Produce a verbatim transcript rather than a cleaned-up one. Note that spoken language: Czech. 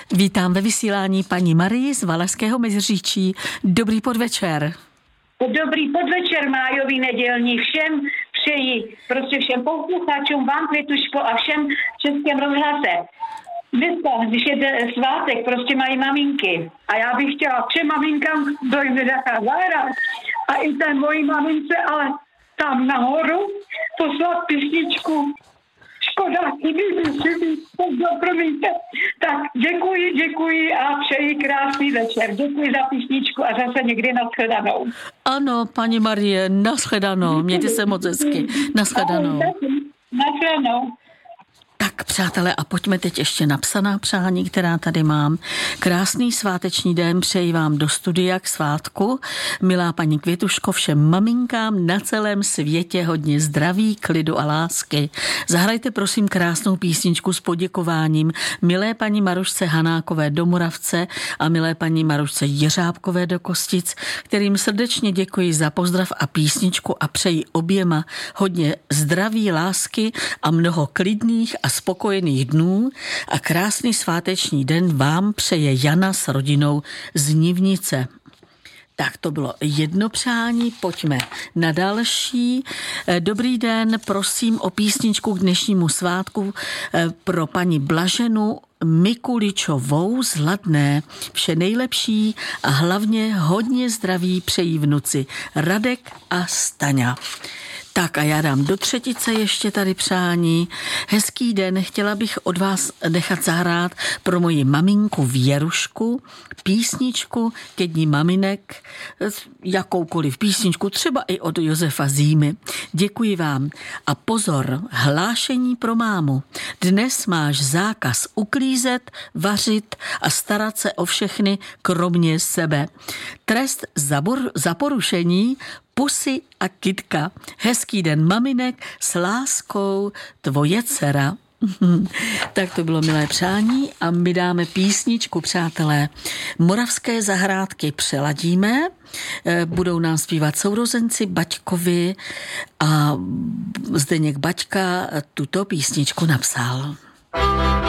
Vítám ve vysílání paní Marii z Valašského Meziříčí. Dobrý podvečer. Dobrý podvečer, májový nedělní. Všem přeji, prostě všem posluchačům, vám, Květuško, a všem v Českém rozhlase. Dneska, když je svátek, prostě mají maminky. A já bych chtěla všem maminkám dojít zahrát a i té mojí mamince, ale tam nahoru poslat písničku. Škoda, chybí, chybí, promiňte. Tak děkuji, děkuji a přeji krásný večer. Děkuji za písničku a zase někdy nashledanou. Ano, paní Marie, nashledanou. Mějte se moc hezky. Nashledanou. Nashledanou. Tak, přátelé, a pojďme teď ještě na psaná přání, která tady mám. Krásný sváteční den přeji vám do studia k svátku. Milá paní Květuško, všem maminkám na celém světě hodně zdraví, klidu a lásky. Zahrajte prosím krásnou písničku s poděkováním milé paní Marušce Hanákové do Moravce a milé paní Marušce Jeřábkové do Kostic, kterým srdečně děkuji za pozdrav a písničku a přeji oběma hodně zdraví, lásky a mnoho klidných a spokojených dnů a krásný sváteční den vám přeje Jana s rodinou z Nivnice. Tak to bylo jedno přání, pojďme na další. Dobrý den, prosím o písničku k dnešnímu svátku pro paní Blaženu Mikuličovou z Ladné. Vše nejlepší a hlavně hodně zdraví přejí vnuci Radek a Staňa. Tak a já dám do třetice ještě tady přání. Hezký den, chtěla bych od vás nechat zahrát pro moji maminku Věrušku písničku ke dní maminek, jakoukoliv písničku, třeba i od Josefa Zímy. Děkuji vám. A pozor, hlášení pro mámu. Dnes máš zákaz uklízet, vařit a starat se o všechny, kromě sebe. Trest za, bor- za porušení pusy a kytka. Hezký den maminek, s láskou tvoje dcera. Tak to bylo milé přání a my dáme písničku, přátelé. Moravské zahrádky přeladíme, budou nám zpívat sourozenci Baťkovi a Zdeněk Baťka tuto písničku napsal.